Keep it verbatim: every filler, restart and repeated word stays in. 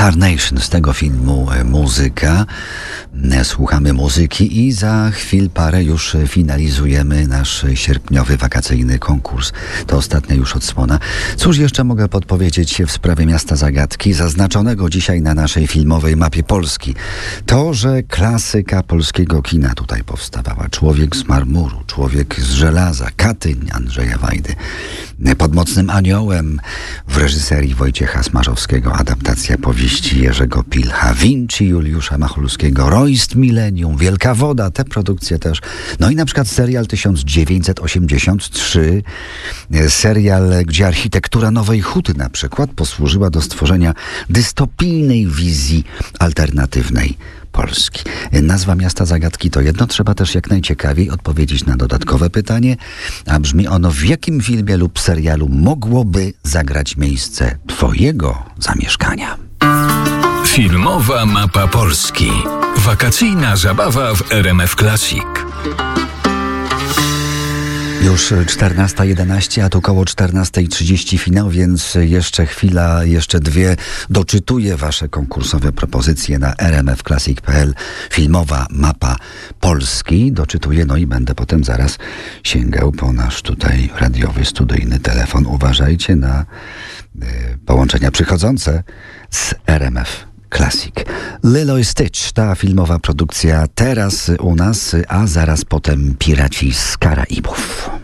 Tarnation, z tego filmu muzyka. Słuchamy muzyki i za chwil parę już finalizujemy nasz sierpniowy wakacyjny konkurs. To ostatnia już odsłona. Cóż jeszcze mogę podpowiedzieć w sprawie Miasta Zagadki, zaznaczonego dzisiaj na naszej filmowej mapie Polski? To, że klasyka polskiego kina tutaj powstawała. Człowiek z marmuru, Człowiek z żelaza, Katyń Andrzeja Wajdy. Pod mocnym aniołem w reżyserii Wojciecha Smarzowskiego adaptacja powieści Jerzego Pilcha, Vinci Juliusza Machlowskiego, Royst Millennium, Wielka Woda, te produkcje też. No i na przykład serial tysiąc dziewięćset osiemdziesiąt trzy, serial, gdzie architektura Nowej Huty na przykład posłużyła do stworzenia dystopijnej wizji alternatywnej Polski. Nazwa Miasta Zagadki to jedno, trzeba też jak najciekawiej odpowiedzieć na dodatkowe pytanie, a brzmi ono: w jakim filmie lub serialu mogłoby zagrać miejsce twojego zamieszkania? Filmowa mapa Polski. Wakacyjna zabawa w R M F Classic. Już czternasta jedenaście, a tu koło czternasta trzydzieści finał, więc jeszcze chwila, jeszcze dwie. Doczytuję wasze konkursowe propozycje na r m f classic kropka p l. Filmowa mapa Polski. Doczytuję, no i będę potem zaraz sięgał po nasz tutaj radiowy, studyjny telefon. Uważajcie na y, połączenia przychodzące z R M F Classic. Lilo i Stitch, ta filmowa produkcja teraz u nas, a zaraz potem Piraci z Karaibów.